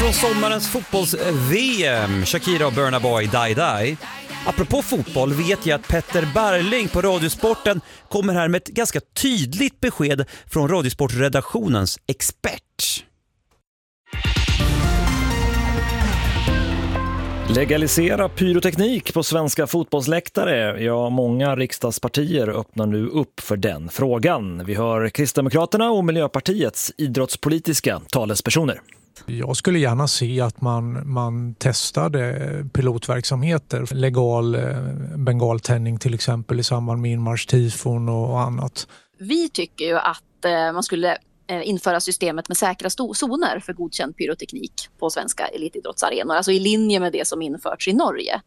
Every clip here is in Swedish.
från sommarens fotbolls-VM. Shakira och Burna Boy, Die Die. Apropå fotboll vet jag att Petter Barling på Radiosporten kommer här med ett ganska tydligt besked från Radiosportredaktionens expert. Legalisera pyroteknik på svenska fotbollsläktare. Ja, många riksdagspartier öppnar nu upp för den frågan. Vi hör Kristdemokraterna och Miljöpartiets idrottspolitiska talespersoner. Jag skulle gärna se att man testade pilotverksamheter, legal bengaltändning till exempel i samband med inmarschtifon och annat. Vi tycker ju att man skulle införa systemet med säkra zoner för godkänd pyroteknik på svenska elitidrottsarenor, alltså i linje med det som införts i Norge.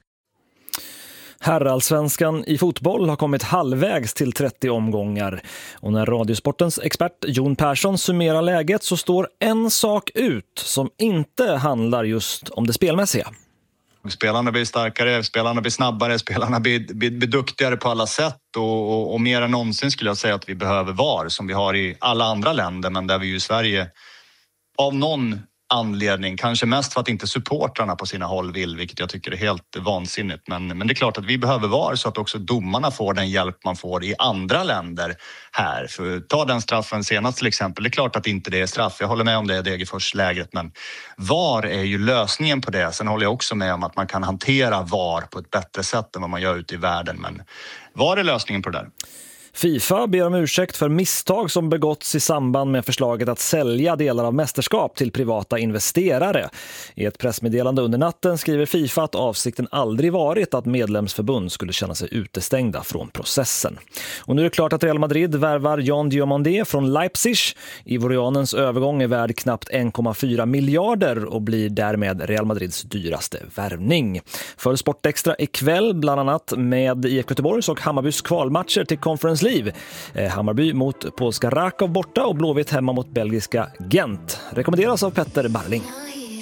Herrallsvenskan i fotboll har kommit halvvägs till 30 omgångar. Och när Radiosportens expert Jon Persson summerar läget så står en sak ut som inte handlar just om det spelmässiga. Spelarna blir starkare, spelarna blir snabbare, spelarna blir duktigare på alla sätt och mer än någonsin skulle jag säga att vi behöver VAR som vi har i alla andra länder, men där vi ju i Sverige av någon anledning, kanske mest för att inte supportrarna på sina håll vill, vilket jag tycker är helt vansinnigt. Men det är klart att vi behöver VAR så att också domarna får den hjälp man får i andra länder här. För ta den straffen senast till exempel, det är klart att inte det är straff. Jag håller med om det, Degerfors-lägret, men VAR är ju lösningen på det. Sen håller jag också med om att man kan hantera VAR på ett bättre sätt än vad man gör ute i världen. Men VAR är lösningen på det där. FIFA ber om ursäkt för misstag som begåtts i samband med förslaget att sälja delar av mästerskap till privata investerare. I ett pressmeddelande under natten skriver FIFA att avsikten aldrig varit att medlemsförbund skulle känna sig utestängda från processen. Och nu är det klart att Real Madrid värvar Jean Diomandé från Leipzig. Ivorianens övergång är värd knappt 1,4 miljarder och blir därmed Real Madrids dyraste värvning. För Sportextra ikväll bland annat med IFK Göteborgs och Hammarbys kvalmatcher till Conference League. Hammarby mot polska Rakov borta och Blåvitt hemma mot belgiska Gent. Rekommenderas av Petter Barling.